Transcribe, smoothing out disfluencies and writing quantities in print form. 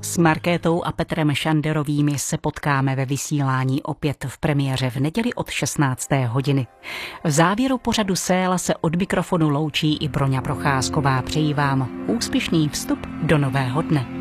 S Markétou a Petrem Šanderovými se potkáme ve vysílání opět v premiéře v neděli od 16. hodiny. V závěru pořadu Séla se od mikrofonu loučí i Broňa Procházková. Přeji vám úspěšný vstup do nového dne.